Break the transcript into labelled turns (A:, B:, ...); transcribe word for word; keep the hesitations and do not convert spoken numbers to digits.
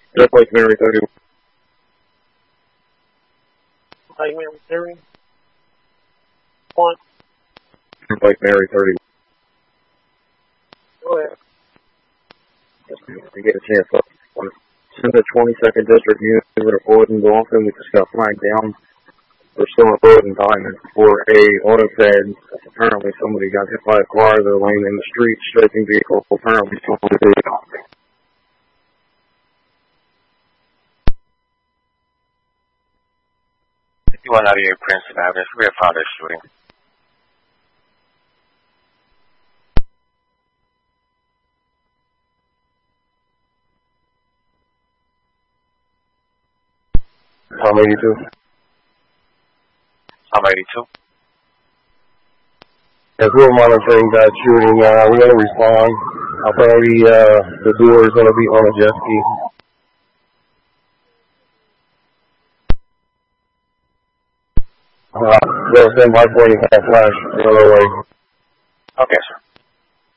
A: Just like Mary thirty.
B: Like Mary thirty. One.
A: Just like Mary thirty.
B: Go ahead.
A: Just to get a chance. Send the twenty-second District unit to Gordon Dawson. We just got flagged down for still a Gordon Diamond for a auto fed. Apparently somebody got hit by a car. They're laying in the street, striking vehicle. Apparently someone did.
C: You want out of your Princeton Avenue. We have found a shooting.
A: Tom eighty-two.
C: Tom eighty-two.
A: As we're monitoring that shooting, uh, we're going to respond. Apparently, uh, the door is going to be on a jet ski. Uh, they'll send by forty-five flash the other way.
C: Okay, sir.